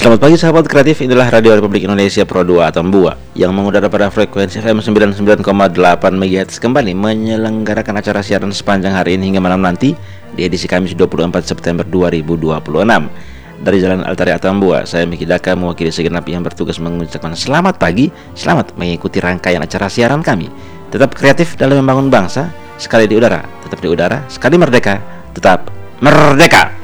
Selamat pagi sahabat kreatif, inilah Radio Republik Indonesia Pro 2 atau MBUA yang mengudara pada frekuensi FM 99,8 MHz kembali menyelenggarakan acara siaran sepanjang hari ini hingga malam nanti di edisi Kamis 24 September 2026. Dari Jalan Altari atau MBUA, saya Miki Daka mewakili segenap yang bertugas mengucapkan selamat pagi, selamat mengikuti rangkaian acara siaran kami. Tetap kreatif dalam membangun bangsa, sekali di udara, tetap di udara, sekali merdeka, tetap merdeka.